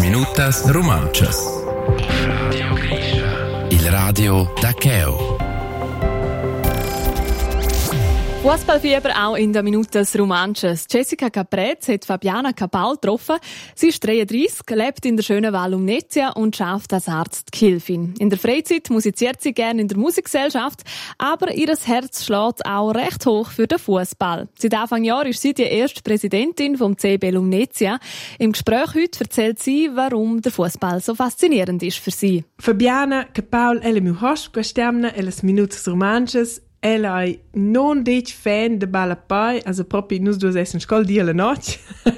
minutas romanchas. Radio Grisha. Il radio da Cheo. Fußballfieber auch in den Minutas Romanches. Jessica Caprez hat Fabiana Cabal getroffen. Sie ist 33, lebt in der schönen Val Lumnezia und arbeitet als Arztgehilfin. In der Freizeit musiziert sie gerne in der Musikgesellschaft, aber ihr Herz schlägt auch recht hoch für den Fußball. Seit Anfang Jahr ist sie die erste Präsidentin vom CB Lumnezia. Im Gespräch heute erzählt sie, warum der Fußball so faszinierend ist für sie. Fabiana Cabal è la mia host questa e le Minutas Romanches. Ella è non dic fan de balapai, also proprio nus due essen scol dia la noche.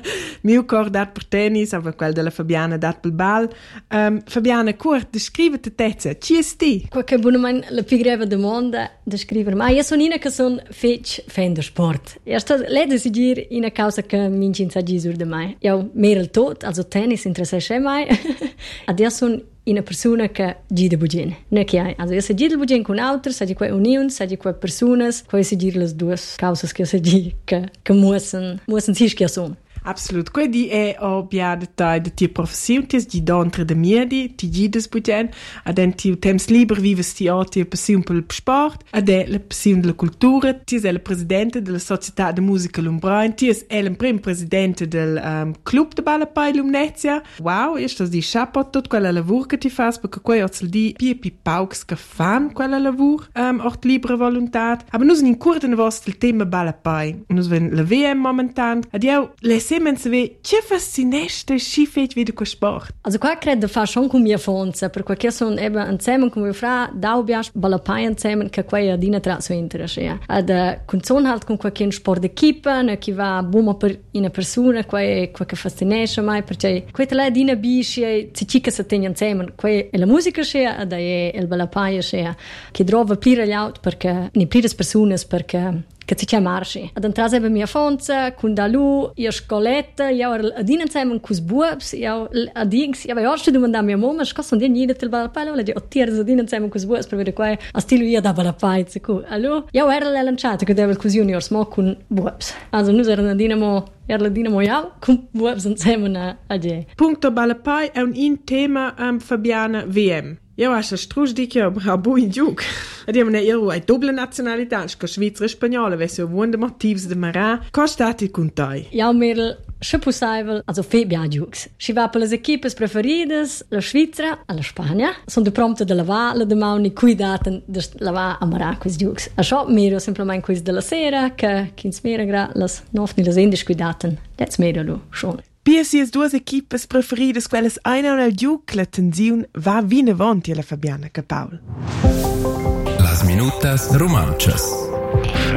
Mio cor dat per tennis, aber quel della Fabiana dat pel bal. Fabiana, curt, descrive te tezza. Chi è sti? Qualche buono la più grave domanda da scrivere. Ma io sono una che sono fece fan del sport. Io sto lede si gir in a causa che mi ci insaggi sur de mai. Io mer il tot, also tennis interessa mai. Adesso sono una persona che gira bugin. Non che hai. Also io se gira bugin con altri, se di quei union, se di quei personas, poi si gira le due cause che se gira che muossen sich che sono. Absolut. Quindi è obviamente di tua professione, di d'entre de miedi, ti gides bugin, ad en tiu temps liber vives ti o tua passione per il sport, ad è la passione della cultura, ti sei la presidente della Società de Musica Lumbrain, ti è il primo presidente del Club de Balapai Lumnezia. Wow, io sto di chapeau tutto quella lavoro che ti fai, perché qui ho di pipi pauks che fan quella lavoro, ort libera volontà. Aber noi in curta ne vostro il tema Balapai. Noi ven la VM momentan, ad io le Siemens wie, che fascineste Skifet wieder con sport? Also qua credo fa schon con mia fonza, perché sono eben insieme con mio fra daubias balapai insieme che qua è dina tra so interesse. Ad con halt con qualche sport d'equipe, ne che va buono per una persona, qua è che fascinesce mai, perché quella dina bisci si chica se tenga insieme, qua è la musica sia ed è il balapai sia che trova plire gli out perché ne plire persone perché che si chiamarsi. Ad entrare per mia fonza, con da lui, io scoletta, io adin insieme con sbuobs, io adings, io avevo domandato a mia mamma, che sono di niente del balapai, io ho tirato adin insieme con sbuobs per vedere qua, a stile io da balapai, allora, io ero la lanciata che devo così io smo con buobs. Also noi erano la dinamo io con buobs insieme a je. Punto balapai è un tema Fabiana VM. Io ho strusdic io a bui giug. Abbiamo una doppia nazionalità, che Svizzera e Spagnola, avesse un buon motivo di marà. Cosa state con te? Io mi se possibile, also Febia giugs. Si va per le equipes preferidas, la Svizzera e la Spagna. Sono pronte da lavare, da mauni cuidate di lavare a marà questi giugs. A ciò miro semplicemente questo della sera, che chi mira gra las nofni las indisch cuidaten. That's miro lo schon. Piesies duas equipes preferidas, quelles una nel giug, la tensione va vine avanti alla Fabiana Cabal. Las minutas romanchas.